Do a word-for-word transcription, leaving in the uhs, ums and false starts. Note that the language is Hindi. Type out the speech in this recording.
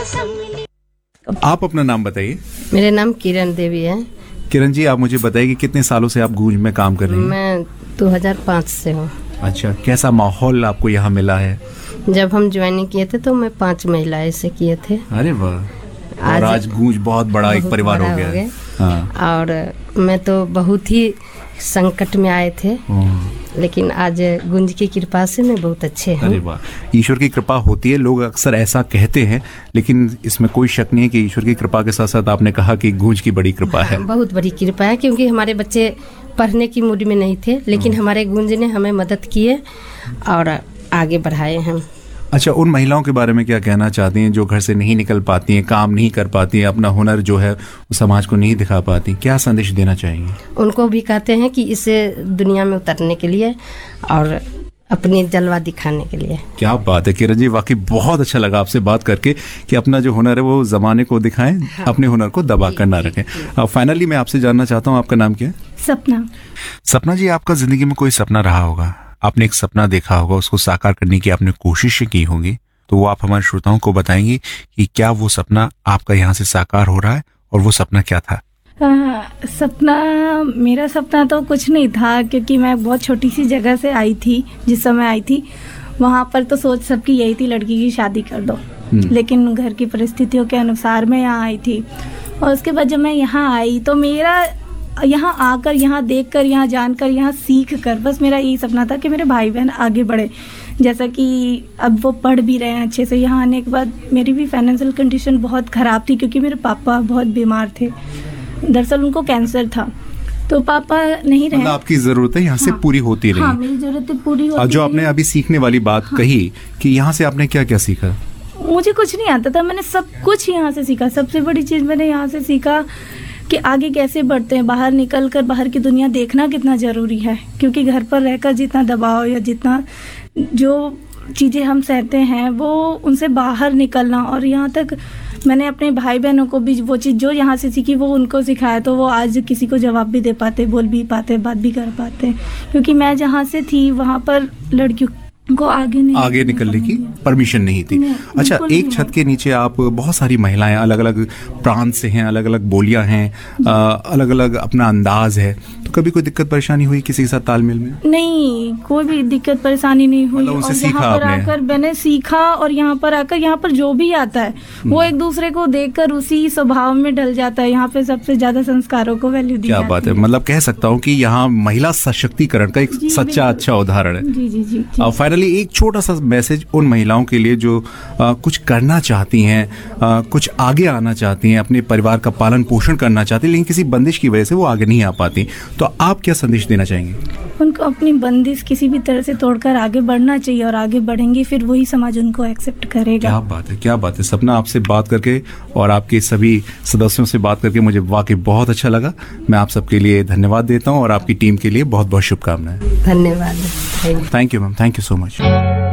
आप अपना नाम बताइए। मेरा नाम किरण देवी है। किरण जी, आप मुझे बताइए कि कितने सालों से आप गूंज में काम कर रही हैं? मैं दो हज़ार पाँच से हूँ। अच्छा, कैसा माहौल आपको यहाँ मिला है? जब हम ज्वाइनिंग किए थे तो मैं पांच महिलाएं से किए थे। अरे वाह, और आज गूंज बहुत बड़ा एक परिवार हो गया है। हाँ। और मैं तो बहुत ही संकट में आए थे, लेकिन आज गुंज की कृपा से मैं बहुत अच्छे हूँ। अरे वाह, ईश्वर की कृपा होती है, लोग अक्सर ऐसा कहते हैं, लेकिन इसमें कोई शक नहीं है कि ईश्वर की कृपा के साथ साथ आपने कहा कि गूंज की बड़ी कृपा है। हाँ, बहुत बड़ी कृपा है, क्योंकि हमारे बच्चे पढ़ने की मूड में नहीं थे, लेकिन हमारे गुंज ने हमें मदद किए और आगे बढ़ाए हम। अच्छा, उन महिलाओं के बारे में क्या कहना चाहती हैं जो घर से नहीं निकल पाती हैं, काम नहीं कर पाती हैं, अपना हुनर जो है वो समाज को नहीं दिखा पाती, क्या संदेश देना चाहेंगी? उनको भी कहते हैं कि इसे दुनिया में उतरने के लिए और अपनी जलवा दिखाने के लिए। क्या बात है किरण जी, वाकई बहुत अच्छा लगा आपसे बात करके कि अपना जो हुनर है वो जमाने को दिखाएं। हाँ। अपने हुनर को दबा कर ना रखें। अब फाइनली मैं आपसे जानना चाहता हूँ, आपका नाम क्या है? सपना। सपना जी, आपका जिंदगी में कोई सपना रहा होगा, आपने एक सपना देखा होगा, उसको साकार करने की आपने कोशिशें की होंगी, तो वो आप हमारे श्रोताओं को बताएंगी कि क्या वो सपना आपका यहाँ से साकार हो रहा है और वो सपना क्या था? आ, सपना मेरा सपना तो कुछ नहीं था, क्योंकि मैं बहुत छोटी सी जगह से आई थी। जिस समय आई थी वहाँ पर तो सोच सबकी यही थी, लड़की की शादी कर दो, लेकिन घर की परिस्थितियों के अनुसार मैं यहाँ आई थी। और उसके बाद जब मैं यहाँ आई तो मेरा यहाँ आकर, यहाँ देखकर, यहाँ जानकर, यहाँ सीख कर, बस मेरा यही सपना था कि मेरे भाई बहन आगे बढ़े। जैसा कि अब वो पढ़ भी रहे हैं अच्छे से। यहाँ आने के बाद मेरी भी फाइनेंशियल कंडीशन बहुत ख़राब थी, क्योंकि मेरे पापा बहुत बीमार थे। दरअसल उनको कैंसर था, तो पापा नहीं रहे। मतलब आपकी ज़रूरतें यहाँ से हाँ, पूरी होती रही। हाँ, मेरी ज़रूरतें पूरी होती। और जो आपने अभी सीखने वाली बात हाँ, कही कि यहाँ से आपने क्या क्या सीखा? मुझे कुछ नहीं आता था, मैंने सब कुछ यहाँ से सीखा। सबसे बड़ी चीज़ मैंने यहाँ से सीखा कि आगे कैसे बढ़ते हैं, बाहर निकल कर बाहर की दुनिया देखना कितना ज़रूरी है। क्योंकि घर पर रहकर जितना दबाव या जितना जो चीज़ें हम सहते हैं वो उनसे बाहर निकलना। और यहाँ तक मैंने अपने भाई बहनों को भी वो चीज़ जो यहाँ से सीखी वो उनको सिखाया, तो वो आज किसी को जवाब भी दे पाते, बोल भी पाते, बात भी कर पाते। क्योंकि मैं जहाँ से थी वहाँ पर लड़कियों को आगे नहीं आगे निकलने की परमिशन नहीं थी। अच्छा, एक छत के नीचे आप बहुत सारी महिलाएं अलग अलग प्रांत से हैं, अलग अलग बोलियां हैं, अलग अलग अपना अंदाज है, तो कभी कोई दिक्कत परेशानी हुई किसी के साथ तालमेल में? नहीं, कोई भी दिक्कत परेशानी नहीं हुई। मतलब और यहाँ पर आकर मैंने सीखा, और यहाँ पर आकर यहाँ पर जो भी आता है वो एक दूसरे को देखकर उसी स्वभाव में ढल जाता है। यहाँ पे सबसे ज्यादा संस्कारों को वैल्यू दी जाती है। क्या बात है, मतलब कह सकता हूँ कि यहाँ महिला सशक्तिकरण का एक सच्चा अच्छा उदाहरण है। जी जी जी। एक छोटा सा मैसेज उन महिलाओं के लिए जो आ, कुछ करना चाहती हैं, आ, कुछ आगे आना चाहती हैं, अपने परिवार का पालन पोषण करना चाहती हैं, लेकिन किसी बंदिश की वजह से वो आगे नहीं आ पाती, तो आप क्या संदेश देना चाहेंगे? उनको अपनी बंदिश किसी भी तरह से तोड़कर आगे बढ़ना चाहिए, और आगे बढ़ेंगे फिर वही समाज उनको एक्सेप्ट करेगा। क्या बात है, क्या बात है। सपना, आपसे बात करके और आपके सभी सदस्यों से बात करके मुझे वाकई बहुत अच्छा लगा। मैं आप सबके लिए धन्यवाद देता हूँ और आपकी टीम के लिए बहुत बहुत शुभकामनाएं। धन्यवाद। Thank you ma'am, thank you so much.